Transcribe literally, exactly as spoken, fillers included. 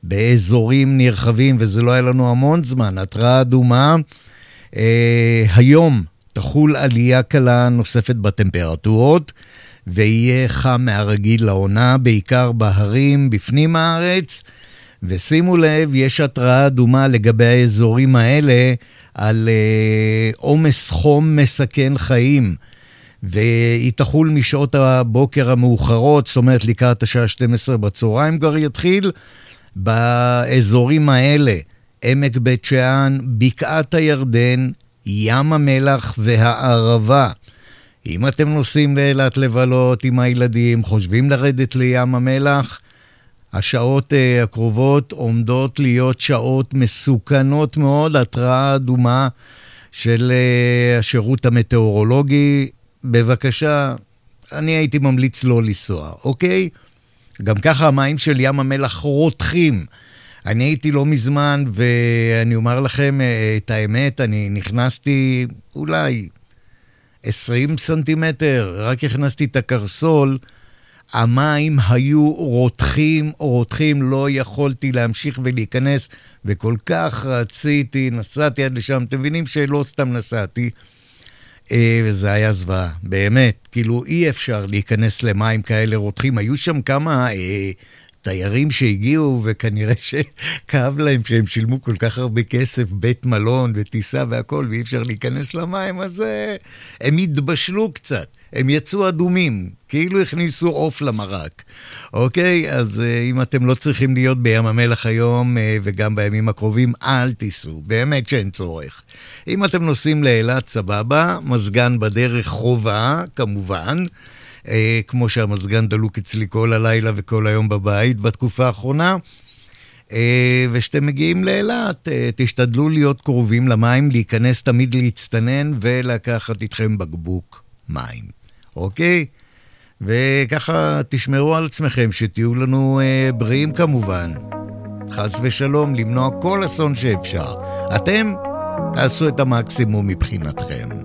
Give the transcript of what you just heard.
באזורים נרחבים, וזה לא היה לנו המון זמן, התראה אדומה. אה, היום תחול עלייה קלה נוספת בטמפרטורות, ויהיה חם מהרגיל לעונה, בעיקר בהרים בפנים הארץ, ושימו לב, יש התראה אדומה לגבי האזורים האלה, על עומס אה, חום מסכן חיים, והיא תחול משעות הבוקר המאוחרות, זאת אומרת לקראת השעה שתים עשרה בצהריים כבר יתחיל, באזורים האלה, עמק בית שאן, בקעת הירדן, ים המלח והערבה. אם אתם נוסעים לאילת לבלות עם הילדים, חושבים לרדת לים המלח, השעות uh, הקרובות עומדות להיות שעות מסוכנות מאוד, התראה אדומה של uh, השירות המטאורולוגי. בבקשה, אני הייתי ממליץ לא לנסוע, אוקיי? גם ככה המים של ים המלח רותחים. אני הייתי לא מזמן, ואני אומר לכם את האמת, אני נכנסתי אולי עשרים סנטימטר, רק הכנסתי את הקרסול, המים היו רותחים, רותחים, לא יכולתי להמשיך ולהיכנס, וכל כך רציתי, נסעתי עד לשם, אתם מבינים שלא סתם נסעתי, וזה היה זוועה, באמת, כאילו אי אפשר להיכנס למים כאלה רותחים, היו שם כמה אה, תיירים שהגיעו, וכנראה שכאב להם שהם שילמו כל כך הרבה כסף, בית מלון וטיסה והכל, ואי אפשר להיכנס למים, אז אה, הם התבשלו קצת, הם יצאו אדומים, כאילו הכניסו עוף למרק, אוקיי? אז אה, אם אתם לא צריכים להיות בים המלח היום, אה, וגם בימים הקרובים, אל תיסעו, באמת שאין צורך. אם אתם נוסעים לאילת, סבבה, מזגן בדרך חובה, כמובן, אה, כמו שהמזגן דלוק אצלי כל הלילה וכל היום בבית בתקופה האחרונה, אה, ושאתם מגיעים לאילת, אה, תשתדלו להיות קרובים למים, להיכנס תמיד להצטנן ולקחת איתכם בקבוק מים, אוקיי? וככה תשמרו על עצמכם, שתהיו לנו אה, בריאים כמובן. חס ושלום, למנוע כל אסון שאפשר. אתם תעשו את המקסימום מבחינתכם.